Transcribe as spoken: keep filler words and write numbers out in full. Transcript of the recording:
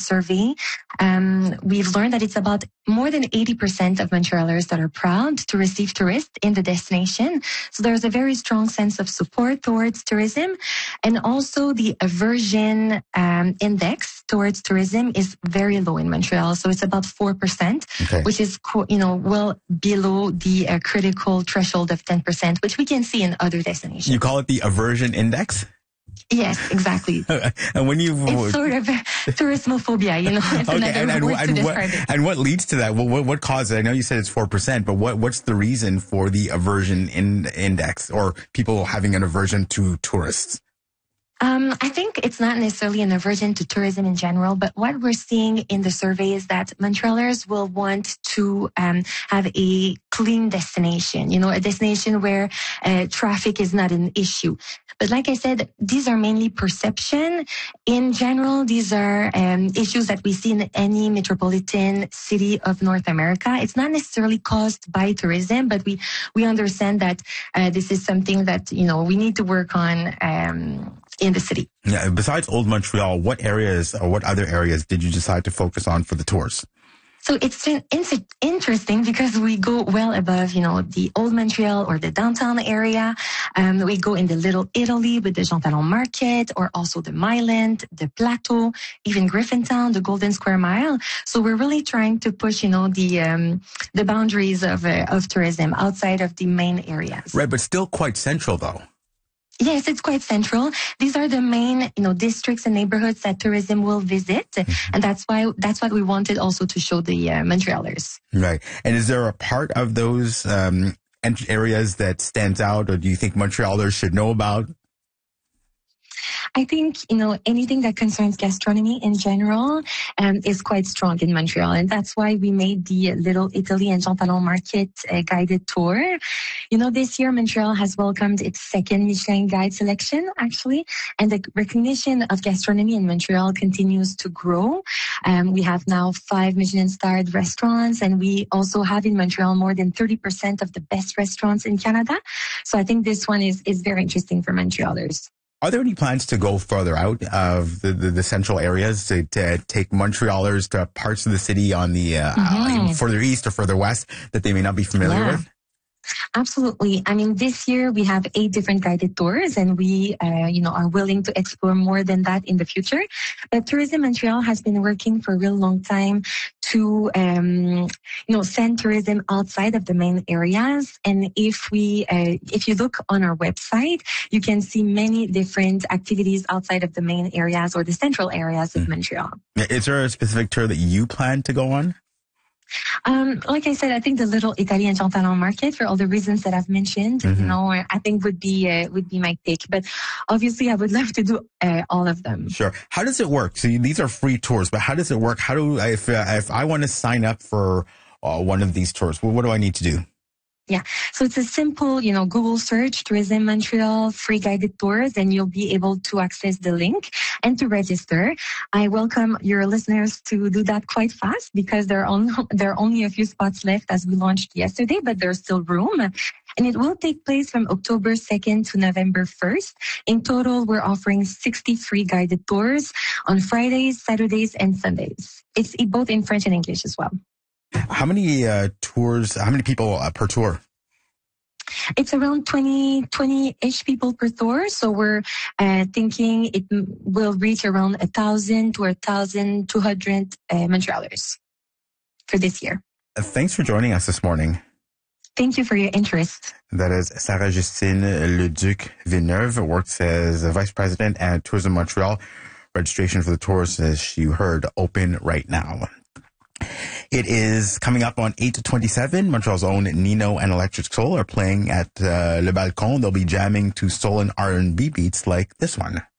survey, um, we've learned that it's about more than eighty percent of Montrealers that are proud to receive tourists in the destination. So there's a very strong sense of support towards tourism. And also the aversion um, index towards tourism is very low in Montreal. So it's about four percent, okay. which is, you know, well below the uh, critical threshold of ten percent, which we can see in other destinations. You call it the aversion index? Yes, exactly. And when you it's sort of tourismophobia, you know. It's okay, another and, and, word and, to what, describe it. and what leads to that? What, what, what causes it? I know you said it's four percent, but what, what's the reason for the aversion in, index or people having an aversion to tourists? Um, I think it's not necessarily an aversion to tourism in general, but what we're seeing in the survey is that Montrealers will want to um, have a clean destination, you know, a destination where uh, traffic is not an issue. But like I said, these are mainly perception. In general, these are um, issues that we see in any metropolitan city of North America. It's not necessarily caused by tourism, but we, we understand that uh, this is something that, you know, we need to work on um, in the city. Yeah. Besides Old Montreal, what areas or what other areas did you decide to focus on for the tours? So it's it's interesting because we go well above, you know, the Old Montreal or the downtown area. Um, we go in the Little Italy with the Jean Talon Market, or also the Myland, the Plateau, even Griffintown, the Golden Square Mile. So we're really trying to push, you know, the um, the boundaries of uh, of tourism outside of the main areas. Right, but still quite central, though. Yes, it's quite central. These are the main, you know, districts and neighborhoods that tourism will visit. Mm-hmm. And that's why, that's what we wanted also to show the uh, Montrealers. Right. And is there a part of those um, areas that stands out, or do you think Montrealers should know about? I think, you know, anything that concerns gastronomy in general um, is quite strong in Montreal. And that's why we made the Little Italy and Jean Talon Market uh, guided tour. You know, this year Montreal has welcomed its second Michelin Guide selection, actually. And the recognition of gastronomy in Montreal continues to grow. Um, we have now five Michelin-starred restaurants, and we also have in Montreal more than thirty percent of the best restaurants in Canada. So I think this one is, is very interesting for Montrealers. Are there any plans to go further out of the, the, the central areas to, to take Montrealers to parts of the city on the uh, mm-hmm. uh, further east or further west that they may not be familiar yeah. with? Absolutely. I mean, this year we have eight different guided tours, and we, uh, you know, are willing to explore more than that in the future. But Tourism Montreal has been working for a real long time to, um, you know, send tourism outside of the main areas. And if we, uh, if you look on our website, you can see many different activities outside of the main areas or the central areas of mm. Montreal. Is there a specific tour that you plan to go on? Um, like I said, I think the Little Italy and Jean Talon Market, for all the reasons that I've mentioned, mm-hmm. you know, I think would be uh, would be my pick. But obviously, I would love to do uh, all of them. Sure. How does it work? So these are free tours, but how does it work? How do I, if uh, if I want to sign up for uh, one of these tours, well, what do I need to do? Yeah. So it's a simple, you know, Google search, Tourism Montreal, free guided tours, and you'll be able to access the link and to register. I welcome your listeners to do that quite fast because there are, on, there are only a few spots left as we launched yesterday, but there's still room. And it will take place from October second to November first. In total, we're offering sixty free guided tours on Fridays, Saturdays, and Sundays. It's both in French and English as well. How many uh, tours, how many people uh, per tour? It's around twenty, twenty-ish people per tour. So we're uh, thinking it will reach around one thousand to one thousand two hundred uh, Montrealers for this year. Uh, thanks for joining us this morning. Thank you for your interest. That is Sarah Justine Leduc Villeneuve, works as a vice president at Tourism Montreal. Registration for the tours, as she heard, open right now. It is coming up on eight to twenty-seven. Montreal's own Nino and Electric Soul are playing at uh, Le Balcon. They'll be jamming to soul and R and B beats like this one.